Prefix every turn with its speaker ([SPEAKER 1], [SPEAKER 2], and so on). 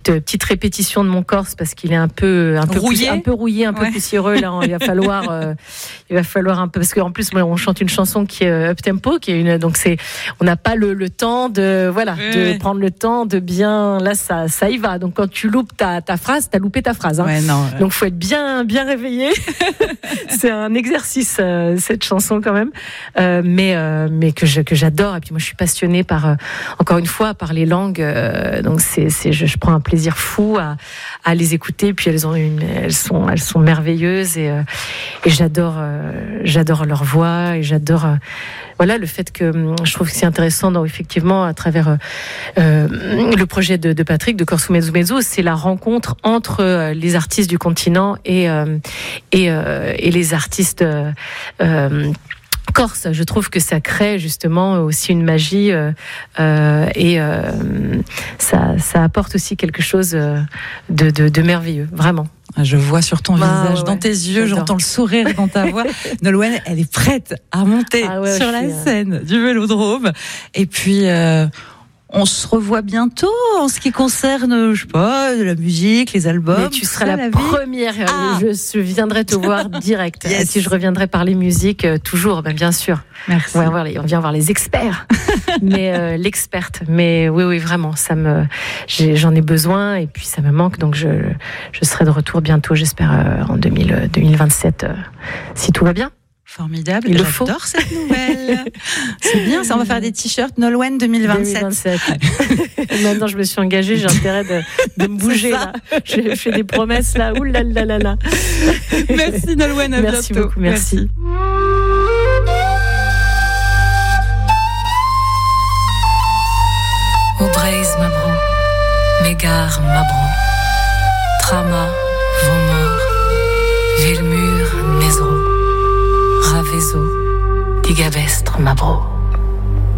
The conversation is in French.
[SPEAKER 1] petite répétition de mon corse parce qu'il est un peu rouillé, un peu poussiéreux. Là, il va falloir un peu, parce qu'en plus, on chante une chanson qui est up tempo, donc on n'a pas le temps de prendre le temps de bien. Là, ça y va. Donc quand tu loupes ta phrase, t'as loupé ta phrase. Hein.
[SPEAKER 2] Ouais, non.
[SPEAKER 1] Donc faut être bien réveillé. C'est un exercice cette chanson quand même, mais que j'adore. Et puis moi, je suis passionnée encore une fois par les langues. Donc je prends un plaisir fou à les écouter. Puis elles sont merveilleuses et j'adore leur voix et j'adore le fait que je trouve que c'est intéressant effectivement à travers le projet de Patrick de Corso Mezzo Mezzo, c'est la rencontre entre les artistes du continent et les artistes corse. Je trouve que ça crée justement aussi une magie et ça apporte aussi quelque chose de merveilleux, vraiment.
[SPEAKER 2] Je vois sur ton visage, dans tes yeux,
[SPEAKER 1] j'adore.
[SPEAKER 2] J'entends le sourire dans ta voix. Nolwenn, elle est prête à monter sur la scène du Vélodrome. Et puis, on se revoit bientôt en ce qui concerne, je sais pas, de la musique, les albums.
[SPEAKER 1] Mais tu seras la première. Je viendrai te voir direct. Yes. Et si je reviendrai parler musique, toujours, bien sûr.
[SPEAKER 2] Merci.
[SPEAKER 1] On vient voir les experts. Mais l'experte. Mais oui, vraiment, j'en ai besoin et puis ça me manque. Donc je serai de retour bientôt, j'espère, en 2027, si tout va bien.
[SPEAKER 2] Formidable, j'adore cette nouvelle. C'est bien, ça, on va faire des t-shirts Nolwenn 2027.
[SPEAKER 1] Maintenant, je me suis engagée, j'ai intérêt de me bouger là. J'ai fait des promesses là, oulalalala.
[SPEAKER 2] Merci Nolwenn, à
[SPEAKER 1] merci
[SPEAKER 2] bientôt.
[SPEAKER 1] Beaucoup, merci.
[SPEAKER 3] Obreis Mabro, Mégar Mabro, Trama, Vomor, Vilmur, Nezro. Ravezo, Digavestre, Mabro.